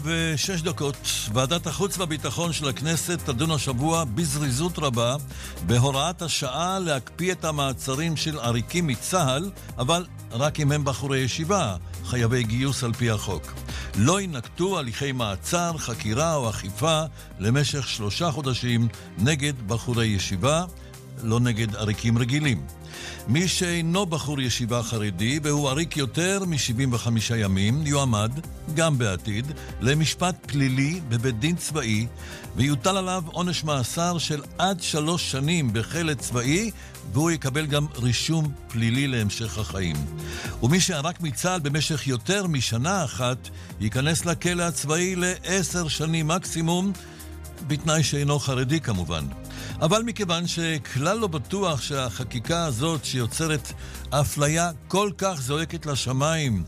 ו6 ועדת החוץ והביטחון של הכנסת תדון השבוע בזריזות רבה בהוראת השעה להקפיא את המעצרים של עריקים מצה"ל, אבל רק אם הם בחורי ישיבה, חייבי גיוס על פי החוק. לא ינקטו הליכי מעצר, חקירה או אכיפה למשך 3 חודשים נגד בחורי ישיבה, לא נגד עריקים רגילים. מי שאינו בחור ישיבה חרדי והוא עריק יותר מ-75 ימים יועמד, גם בעתיד, למשפט פלילי בבית דין צבאי, ויוטל עליו עונש מאסר של עד 3 שנים בכלא צבאי, והוא יקבל גם רישום פלילי להמשך החיים. ומי שערק מצה"ל במשך יותר משנה אחת ייכנס לכלא הצבאי ל10 שנים מקסימום, בתנאי שאינו חרדי כמובן. אבל מכיוון שכלל לא בטוח שהחקיקה הזאת שיוצרת אפליה כל כך זועקת לשמיים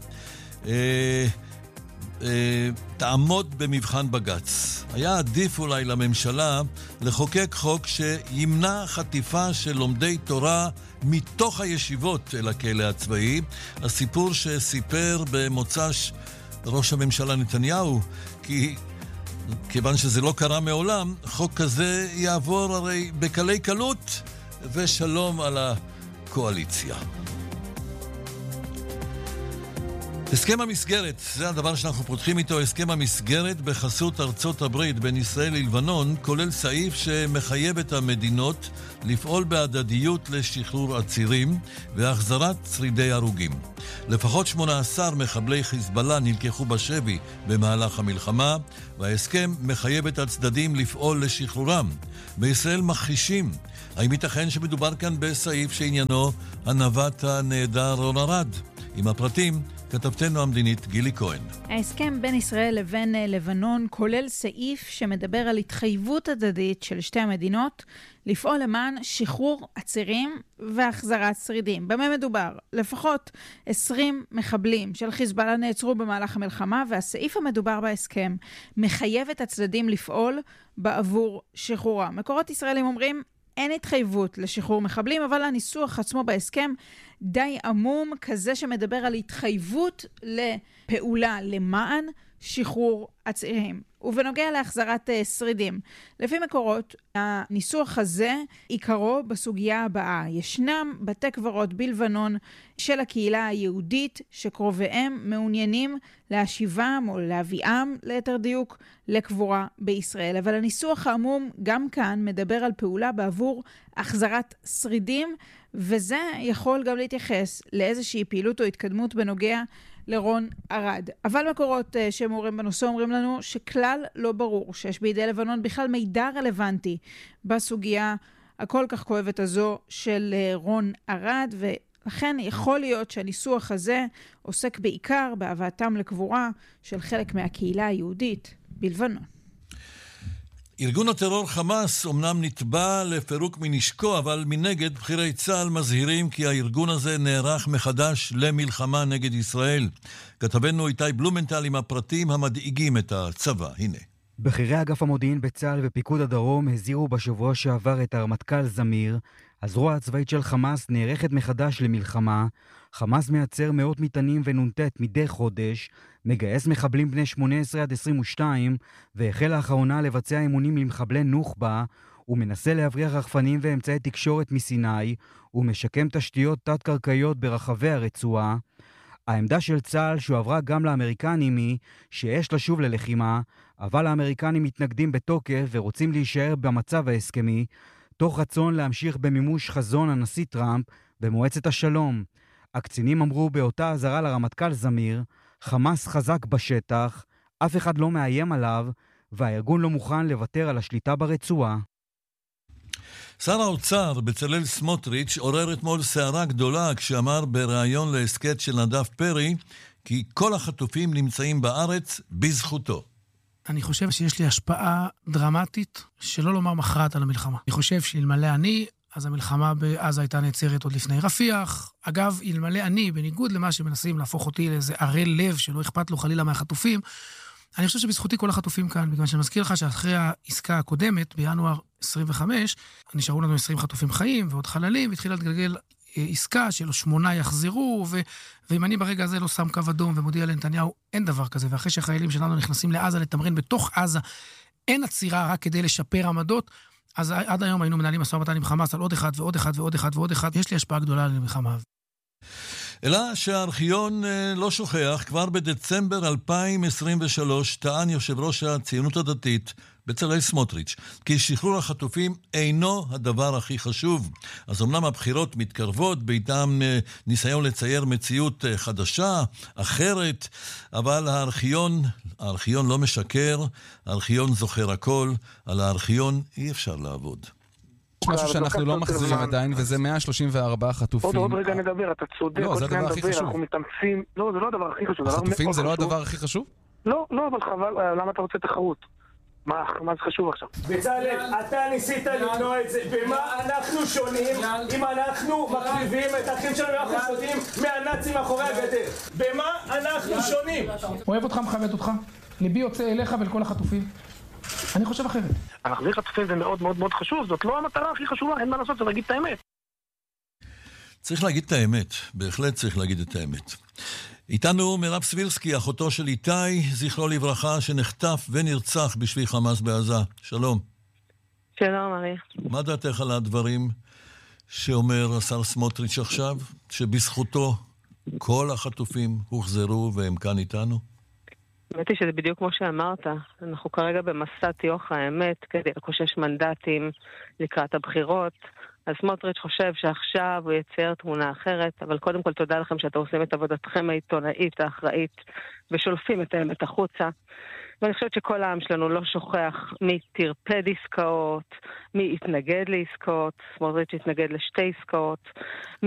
תעמוד במבחן בג"ץ, היה עדיף אולי לממשלה לחוקק חוק שימנע חטיפה של לומדי תורה מתוך הישיבות אל הכלא הצבאי, הסיפור שסיפר במוצ"ש ראש הממשלה נתניהו, כי כיוון שזה לא קרה מעולם, חוק כזה יעבור הרי בקלי קלות, ושלום על הקואליציה. הסכם המסגרת, זה הדבר שאנחנו פותחים איתו. הסכם המסגרת בחסות ארצות הברית בין ישראל ללבנון כולל סעיף שמחייב את המדינות לפעול בהדדיות לשחרור עצירים והחזרת שרידי הרוגים. לפחות 18 מחבלי חיזבאללה נלקחו בשבי במהלך המלחמה, וההסכם מחייב את הצדדים לפעול לשחרורם. בישראל מכחישים. האם ייתכן שמדובר כאן בסעיף שעניינו הנווט הנהדר רון ארד? עם הפרטים כתבתנו המדינית גילי כהן. ההסכם בין ישראל לבין לבנון כולל סעיף שמדבר על התחייבות הדדית של שתי המדינות לפעול למען שחרור עצירים והחזרת שרידים. במה מדובר? לפחות 20 מחבלים של חיזבאללה נעצרו במהלך המלחמה, והסעיף המדובר בהסכם מחייב את הצדדים לפעול בעבור שחרורם. מקורות ישראלים אומרים אין התחייבות לשחרור מחבלים, אבל הניסוח עצמו בהסכם די עמום, כזה שמדבר על התחייבות לפעולה למען שחרור עצירים. ובנוגע להחזרת שרידים, לפי מקורות, הניסוח הזה עיקרו בסוגיה הבאה. ישנם בתי קברות בלבנון של הקהילה היהודית שקרוביהם מעוניינים להשיבם או להביאם ליתר דיוק לקבורה בישראל. אבל הניסוח העמום גם כאן מדבר על פעולה בעבור החזרת שרידים, וזה יכול גם להתייחס לאיזושהי פעילות או התקדמות בנוגע לרון ארד. אבל מקורות שמורים בנושא אומרים לנו שכלל לא ברור שיש בידי לבנון בכלל מידע רלוונטי בסוגיה הכל כך כואבת הזו של רון ארד, ולכן יכול להיות שהניסוח הזה עוסק בעיקר בהבאתם לקבורה של חלק מהקהילה היהודית בלבנון. ארגון הטרור חמאס אומנם נתבע לפירוק מנשקו, אבל מנגד בחירי צה"ל מזהירים כי הארגון הזה נערך מחדש למלחמה נגד ישראל. כתבנו איתי בלומנטל עם הפרטים המדאיגים את הצבא. הנה. בחירי אגף המודיעין בצה"ל ופיקוד הדרום הזהירו בשבוע שעבר את הרמטכ"ל זמיר. הזרוע הצבאית של חמאס נערכת מחדש למלחמה. חמאס מייצר מאות מטענים ונונטט מדי חודש, מגייס מחבלים בני 18 עד 22, והחל לאחרונה לבצע אימונים למחבלי נוח'בה, ומנסה להבריח רחפנים ואמצעי תקשורת מסיני, ומשקם תשתיות תת-קרקעיות ברחבי הרצועה. העמדה של צה"ל שהועברה גם לאמריקנים היא שיש לשוב ללחימה, אבל האמריקנים מתנגדים בתוקף ורוצים להישאר במצב ההסכמי, תוך רצון להמשיך במימוש חזון הנשיא טראמפ במועצת השלום. הקצינים אמרו באותה הזרה לרמטכ"ל זמיר, חמאס חזק בשטח, אף אחד לא מאיים עליו, והארגון לא מוכן לוותר על השליטה ברצועה. שר האוצר בצלאל סמוטריץ' עורר אתמול סערה גדולה כשאמר בריאיון להסכת של נדב פרי כי כל החטופים נמצאים בארץ בזכותו. אני חושב שיש לי השפעה דרמטית, שלא לומר מכרעת על המלחמה. אני חושב שאלמלא אני, אז המלחמה בעזה הייתה נעצרת עוד לפני רפיח. אגב, אלמלא אני, בניגוד למה שמנסים להפוך אותי לאיזה ערל לב שלא אכפת לו חלילה מהחטופים, אני חושב שבזכותי כל החטופים כאן, בגלל שאני מזכיר לך שאחרי העסקה הקודמת, בינואר 25, נשארו לנו 20 חטופים חיים ועוד חללים, והתחילה להתגלגל עסקה, שלו 8 יחזרו, ואם אני ברגע הזה לא שם קו אדום ומודיע לנתניהו, אין דבר כזה, ואחרי שהחיילים שלנו נכנסים לעזה לתמרן בתוך עזה, אין עצירה רק כדי לשפר עמדות, אז עד היום היינו מנהלים משא ומתן עם חמאס על עוד אחד ועוד אחד ועוד אחד ועוד אחד, יש לי השפעה גדולה על המלחמה. אלא שהארכיון לא שוכח, כבר בדצמבר 2023 טען יושב ראש הציונות הדתית בצלאל סמוטריץ' כי שחרור החטופים אינו הדבר הכי חשוב. אז אמנם הבחירות מתקרבות, בעיתם ניסיון לצייר מציאות חדשה, אחרת, אבל הארכיון לא משקר, הארכיון זוכר הכל, על הארכיון אי אפשר לעבוד. יש משהו שאנחנו לא מחזירים עדיין, וזה 134 חטופים. עוד רגע נדבר, אתה צודק. לא, זה הדבר הכי חשוב. אנחנו מתאמצים. לא, זה לא הדבר הכי חשוב. החטופים זה לא הדבר הכי חשוב? לא, אבל חבל, למה אתה רוצה תחרות? מה זה חשוב עכשיו? בצלאל, אתה ניסית למנוע את זה. במה אנחנו שונים אם אנחנו מקריבים את האחים שלנו, אנחנו שונים מהנאצים מאחורי הגדר? במה אנחנו שונים? אוהב אותך, מכבד אותך. ליבי יוצא אליך ולכל החטופים. אני חושב אחרת. להחזיר חטופים זה מאוד מאוד מאוד חשוב, זאת לא המטרה הכי חשובה, אין מה לעשות, זה להגיד את האמת. צריך להגיד את האמת, בהחלט צריך להגיד את האמת. איתנו מירב סבירסקי, אחותו של איתי, זכרו לברכה, שנחטף ונרצח בשבי חמאס בעזה. שלום. שלום, ארי. מה דעתך על הדברים שאומר השר סמוטריץ' עכשיו, שבזכותו כל החטופים הוחזרו והם כאן איתנו? האמת היא שזה בדיוק כמו שאמרת, אנחנו כרגע במסע טיוח האמת כדי לקושש מנדטים לקראת הבחירות, אז סמוטריץ' חושב שעכשיו הוא יצייר תמונה אחרת, אבל קודם כל תודה לכם שאתם עושים את עבודתכם העיתונאית האחראית ושולפים את האמת החוצה. ואני חושבת שכל העם שלנו לא שוכח מי תרפד עסקאות, מי התנגד לעסקאות, סמוטריץ' התנגד לשתי עסקאות,